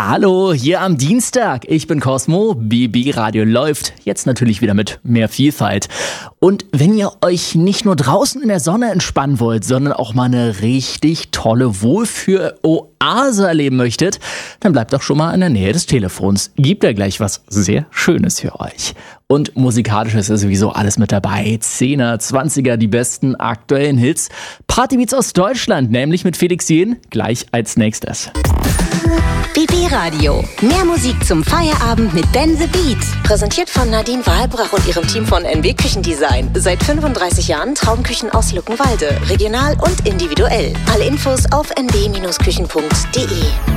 Hallo, hier am Dienstag. Ich bin Cosmo, BB Radio läuft. Jetzt natürlich wieder mit mehr Vielfalt. Und wenn ihr euch nicht nur draußen in der Sonne entspannen wollt, sondern auch mal eine richtig tolle Wohlfühl-Oase erleben möchtet, dann bleibt doch schon mal in der Nähe des Telefons. Gibt ja gleich was sehr Schönes für euch. Und musikalisch ist ja sowieso alles mit dabei. 10er, 20er, die besten aktuellen Hits. Partybeats aus Deutschland, nämlich mit Felix Jähn, gleich als nächstes. BB Radio. Mehr Musik zum Feierabend mit Ben the Beat. Präsentiert von Nadine Wahlbrach und ihrem Team von NW Küchendesign. Seit 35 Jahren Traumküchen aus Luckenwalde. Regional und individuell. Alle Infos auf nw-küchen.de.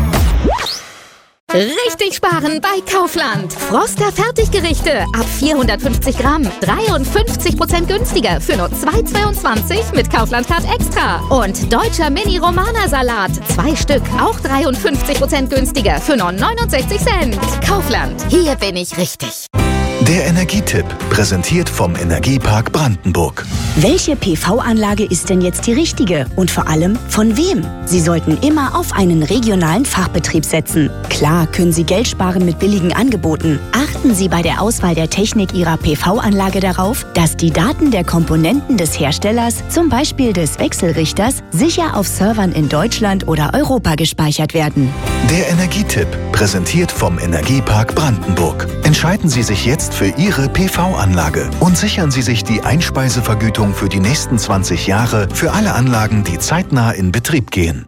Richtig sparen bei Kaufland. Froster Fertiggerichte ab 450 Gramm. 53% günstiger für nur 2,22 mit Kaufland Card Extra. Und deutscher Mini-Romana-Salat. 2 Stück, auch 53% günstiger für nur 69 Cent. Kaufland, hier bin ich richtig. Der Energietipp, präsentiert vom Energiepark Brandenburg. Welche PV-Anlage ist denn jetzt die richtige? Und vor allem, von wem? Sie sollten immer auf einen regionalen Fachbetrieb setzen. Klar können Sie Geld sparen mit billigen Angeboten. Achten Sie bei der Auswahl der Technik Ihrer PV-Anlage darauf, dass die Daten der Komponenten des Herstellers, zum Beispiel des Wechselrichters, sicher auf Servern in Deutschland oder Europa gespeichert werden. Der Energietipp, präsentiert vom Energiepark Brandenburg. Entscheiden Sie sich jetzt für Ihre PV-Anlage und sichern Sie sich die Einspeisevergütung für die nächsten 20 Jahre für alle Anlagen, die zeitnah in Betrieb gehen.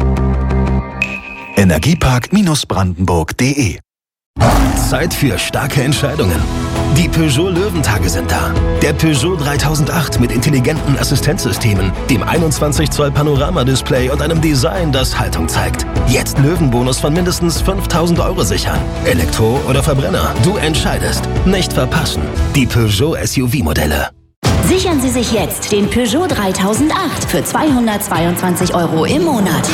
Energiepark-brandenburg.de. Zeit für starke Entscheidungen. Die Peugeot Löwentage sind da. Der Peugeot 3008 mit intelligenten Assistenzsystemen, dem 21 Zoll Panoramadisplay und einem Design, das Haltung zeigt. Jetzt Löwenbonus von mindestens 5.000 € sichern. Elektro oder Verbrenner, du entscheidest. Nicht verpassen. Die Peugeot SUV-Modelle. Sichern Sie sich jetzt den Peugeot 3008 für 222 € im Monat.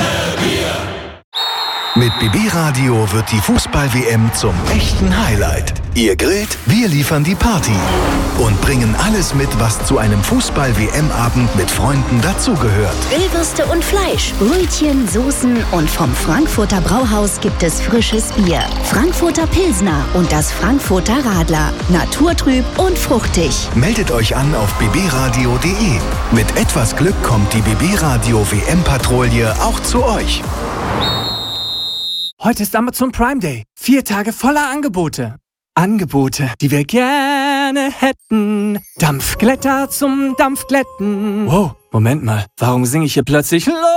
Mit BB Radio wird die Fußball-WM zum echten Highlight. Ihr grillt, wir liefern die Party und bringen alles mit, was zu einem Fußball-WM-Abend mit Freunden dazugehört. Grillwürste und Fleisch, Brötchen, Soßen und vom Frankfurter Brauhaus gibt es frisches Bier. Frankfurter Pilsner und das Frankfurter Radler. Naturtrüb und fruchtig. Meldet euch an auf bbradio.de. Mit etwas Glück kommt die BB Radio WM-Patrouille auch zu euch. Heute ist Amazon Prime Day. 4 Tage voller Angebote. Angebote, die wir gerne hätten. Dampfglätter zum Dampfglätten. Wow, Moment mal. Warum singe ich hier plötzlich